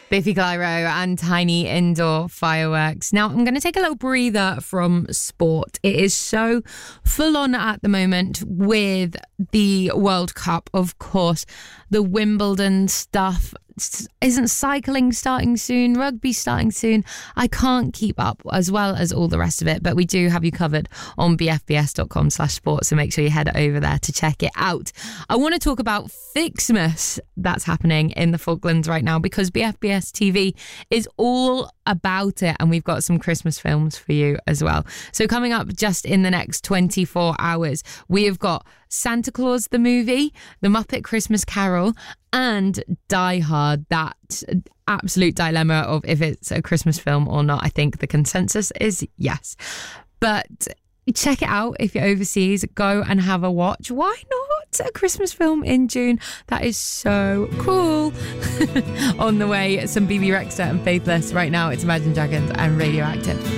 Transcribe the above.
Biffy Clyro and Tiny Indoor Fireworks. Now, I'm going to take a little breather from sport. It is so full on at the moment with the World Cup, of course. The Wimbledon stuff. Isn't cycling starting soon? Rugby starting soon? I can't keep up, as well as all the rest of it, but we do have you covered on bfbs.com/sport, so make sure you head over there to check it out. I want to talk about Fixmas that's happening in the Falklands right now, because BFBS TV is all about it, and we've got some Christmas films for you as well. So coming up just in the next 24 hours, we have got Santa Claus the movie, The Muppet Christmas Carol, and Die Hard. That absolute dilemma of if it's a Christmas film or not. I think the consensus is yes. But check it out if you're overseas. Go and have a watch. Why not? A Christmas film in June. That is so cool. On the way, some BB Rexha and Faithless. Right now, it's Imagine Dragons and Radioactive.